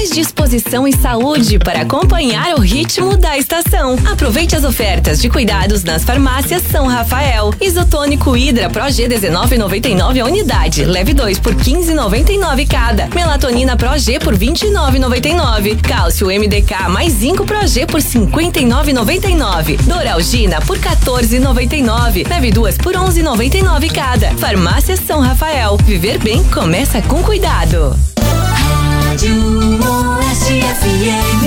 mais disposição e saúde para acompanhar o ritmo da estação. Aproveite as ofertas de cuidados nas farmácias São Rafael. Isotônico Hidra Pro G 19,99 a unidade. Leve 2 por 15,99 cada. Melatonina Pro G por 29,99. Cálcio MDK mais Zinco Pro G por 59,99. Doralgina por 14,99. Leve 2 por 11,99 cada. Farmácia São Rafael. Viver bem começa com cuidado. Rádio Oeste FM.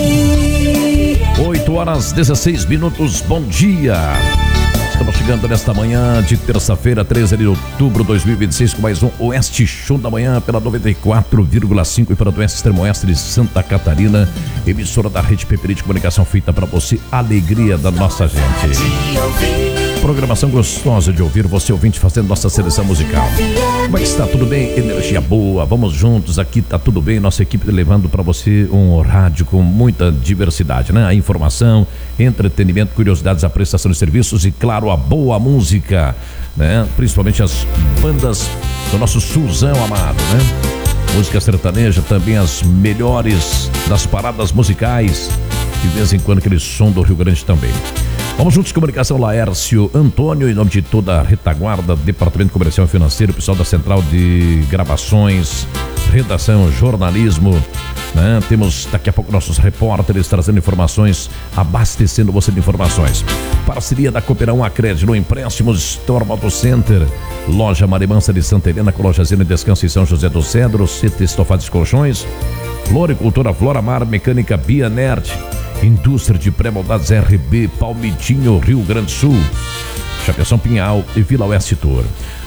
8h16. Bom dia. Estamos chegando nesta manhã de terça-feira, 13 de outubro de 2026, com mais um Oeste Show da Manhã pela 94,5 e pela do Oeste Extremo Oeste de Santa Catarina, emissora da Rede Peperi de Comunicação, feita para você, alegria da nossa gente. Programação gostosa de ouvir, você ouvinte fazendo nossa seleção musical. Como é que está? Tudo bem? Energia boa, vamos juntos, aqui tá tudo bem, nossa equipe levando para você um rádio com muita diversidade, né? A informação, entretenimento, curiosidades, a prestação de serviços e, claro, a boa música, né? Principalmente as bandas do nosso Sulzão amado, né? Música sertaneja, também as melhores das paradas musicais, de vez em quando aquele som do Rio Grande também. Vamos juntos, comunicação Laércio Antônio, em nome de toda a retaguarda, Departamento Comercial e Financeiro, pessoal da Central de Gravações, Redação, Jornalismo, né? Temos daqui a pouco nossos repórteres trazendo informações, abastecendo você de informações. Parceria da Cooperão Acrédito, Empréstimos, Storm Auto Center, Loja Marimansa de Santa Helena, com Lojazina e Descanso em São José do Cedro, CT Estofados Colchões, Floricultura Floramar, Mecânica Bia Nerd, Indústria de Pré-moldados RB, Palmitinho, Rio Grande do Sul, Chapeação Pinhal e Vila Oeste Tour.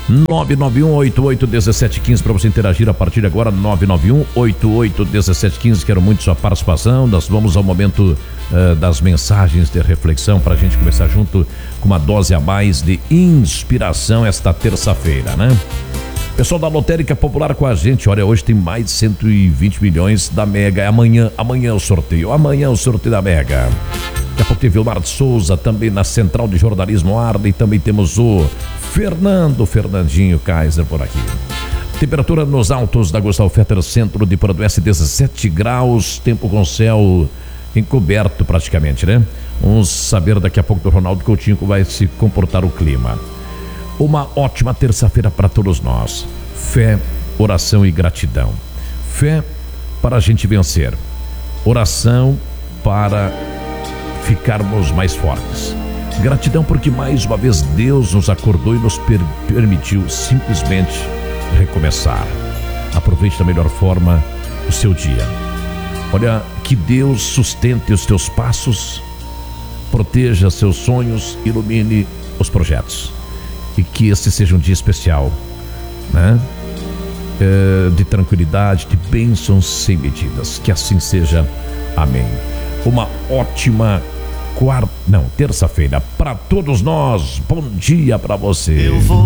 991-88-1715 para você interagir a partir de agora. 991-88-1715. Quero muito sua participação. Nós vamos ao momento das mensagens de reflexão para a gente começar junto com uma dose a mais de inspiração esta terça-feira, né? Pessoal da Lotérica Popular com a gente. Olha, hoje tem mais de 120 milhões da Mega. Amanhã o sorteio. Amanhã o sorteio da Mega. Daqui a pouco teve o Mar de Souza, também na Central de Jornalismo Arda, e também temos o Fernandinho Kaiser por aqui. Temperatura nos altos da Gustavo Fetter, centro de Paradoeste, 17 graus, tempo com céu encoberto praticamente, né? Vamos saber daqui a pouco do Ronaldo Coutinho como vai se comportar o clima. Uma ótima terça-feira para todos nós. Fé, oração e gratidão. Fé para a gente vencer. Oração para ficarmos mais fortes. Gratidão porque mais uma vez Deus nos acordou e nos permitiu simplesmente recomeçar. Aproveite da melhor forma o seu dia. Olha, que Deus sustente os teus passos, proteja seus sonhos, ilumine os projetos. E que esse seja um dia especial, né? De tranquilidade, de bênçãos sem medidas. Que assim seja. Amém. Uma ótima terça-feira para todos nós. Bom dia para você.